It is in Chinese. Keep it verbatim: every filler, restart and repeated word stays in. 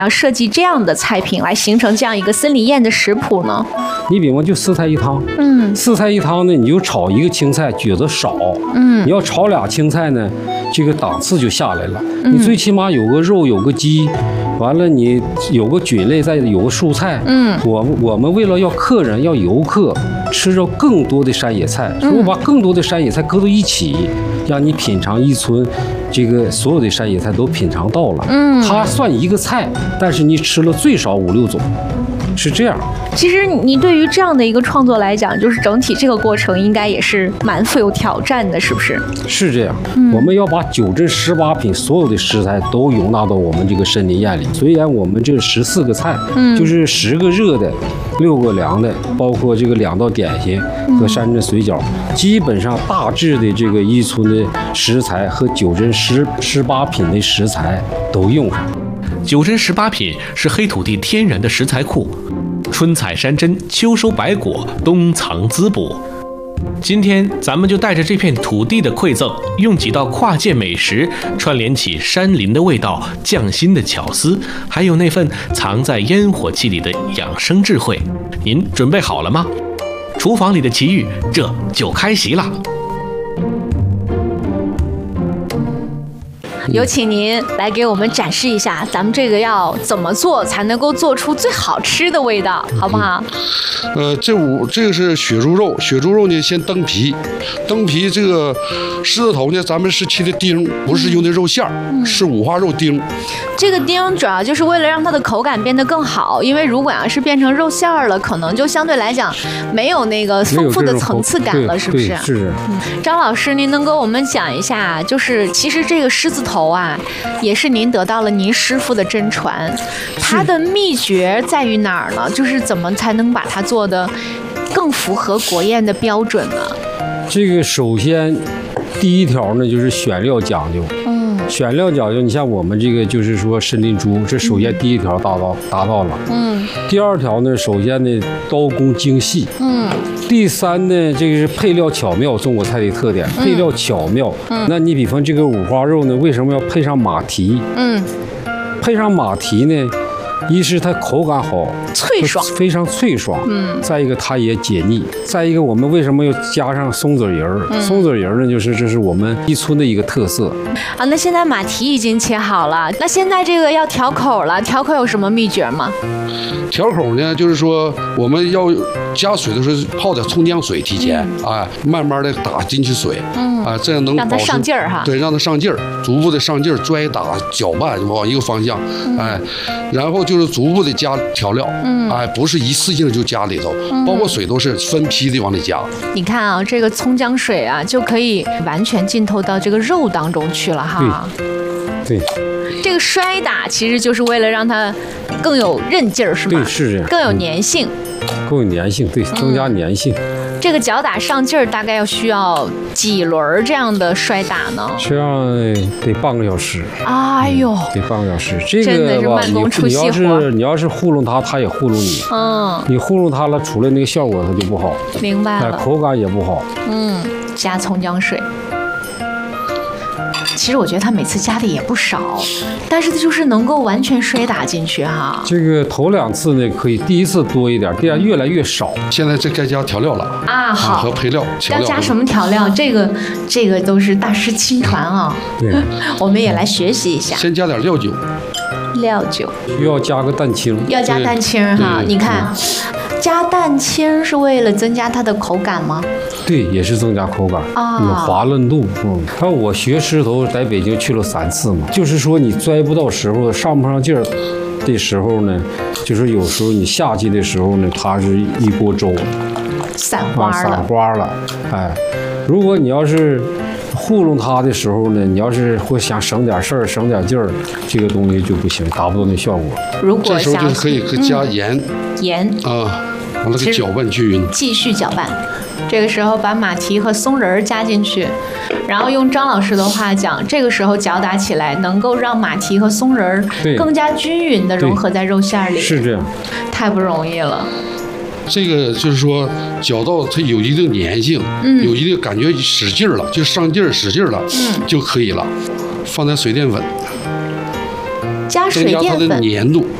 要设计这样的菜品来形成这样一个森林宴的食谱呢？ 你比方就四菜一汤， 嗯， 四菜一汤呢，你就炒一个青菜，觉得少， 嗯， 你要炒俩青菜呢，这个档次就下来了。 嗯、 你最起码有个肉，有个鸡，完了你有个菌类，再有个蔬菜， 嗯， 我我们为了要客人要游客吃着更多的山野菜，所以我把更多的山野菜搁到一起，让你品尝一村这个所有的山野菜都品尝到了， 嗯， 它算一个菜，但是你吃了最少五六种。是这样， 其实你对于这样的一个创作来讲，就是整体这个过程应该也是蛮富有挑战的，是不是？ 是这样， 嗯、 我们要把九珍十八品所有的食材都容纳到我们这个森林宴里。虽然我们这十四个菜， 嗯， 就是十个热的，六个凉的，包括这个两道点心和山珍水饺，嗯、基本上大致的这个一村的食材和九珍十十八品的食材都用上。 九珍十八品是黑土地天然的食材库，春采山珍，秋收百果，冬藏滋补。今天咱们就带着这片土地的馈赠，用几道跨界美食串联起山林的味道、匠心的巧思，还有那份藏在烟火气里的养生智慧。您准备好了吗？厨房里的奇遇，这就开席了。 有请您来给我们展示一下，咱们这个要怎么做才能够做出最好吃的味道，好不好？ 呃，这五这个是血猪肉，血猪肉呢先蹬皮，蹬皮这个狮子头呢，咱们是切的丁，不是用的肉馅儿，嗯、是五花肉丁。 这个丁主要就是为了让它的口感变得更好，因为如果要是变成肉馅儿了，可能就相对来讲没有那个丰富的层次感了，是不是？ 是。 嗯，张老师，您能跟我们讲一下，就是其实这个狮子头啊，也是您得到了您师傅的真传，它的秘诀在于哪儿呢？就是怎么才能把它做得更符合国宴的标准呢？ 这个首先第一条呢，就是选料讲究。嗯，选料讲究，你像我们这个就是说森林猪，这首先第一条达到达到了。嗯，第二条呢，首先呢刀工精细。嗯。第三呢，这个是配料巧妙，中国菜的特点，配料巧妙。嗯，那你比方这个五花肉呢，为什么要配上马蹄？嗯，配上马蹄呢，一是它口感好， 脆爽， 非常脆爽。嗯，再一个它也解腻。再一个，我们为什么要加上松子仁儿？嗯、松子仁儿呢，就是这是我们一村的一个特色。 啊，那现在马蹄已经切好了，那现在这个要调口了，调口有什么秘诀吗？ 调口呢，就是说我们要加水的时候泡点葱姜水，提前啊、嗯，慢慢的打进去水，嗯啊，这样能让它上劲儿哈。 对，让它上劲儿，逐步的上劲儿，拽打搅拌往一个方向，嗯、哎，然后就是逐步的加调料，嗯，哎，不是一次性就加里头，嗯、包括水都是分批的往里加。 你看啊，这个葱姜水啊，就可以完全浸透到这个肉当中去了哈。 对。对这个摔打其实就是为了让它更有韧劲儿，是吗？ 对，是这样， 更有粘性， 更有粘性，对，增加粘性。 嗯、这个搅打上劲儿大概要需要几轮这样的摔打呢？ 这样得半个小时。 哎呦， 得半个小时，这个真的是慢工出细活。 你要是你要是糊弄它，它也糊弄你。嗯，你糊弄它了，出来那个效果它就不好。 明白了， 口感也不好。 嗯，加葱姜水。其实我觉得他每次加的也不少，但是他就是能够完全摔打进去哈。 这个头两次呢可以，第一次多一点，第二越来越少。 现在这该加调料了啊，好， 和配料。 要加什么调料？这个这个都是大师亲传啊。 对， 我们也来学习一下。 先加点料酒， 料酒又要加个蛋清， 要加蛋清哈。你看，加蛋清是为了增加它的口感吗？ 对，也是增加口感啊，有滑润度。嗯，看我学狮头在北京去了三次嘛，就是说你拽不到时候，上不上劲儿的时候呢，就是有时候你下去的时候呢，它是一锅粥， 散花了， 散花了。哎，如果你要是糊弄它的时候呢，你要是会想省点事儿、省点劲儿，这个东西就不行，达不到那效果。 如果这时候就可以加盐， 嗯、盐啊，完了给搅拌均匀， 继续搅拌。这个时候把马蹄和松仁加进去，然后用张老师的话讲，这个时候搅打起来能够让马蹄和松仁更加均匀的融合在肉馅里。 是这样， 太不容易了。 这个就是说搅到它有一定粘性，嗯，有一定感觉使劲了，就上劲儿使劲了，嗯，就可以了。放在水淀粉， 加水增加它的淀粉。 粘度。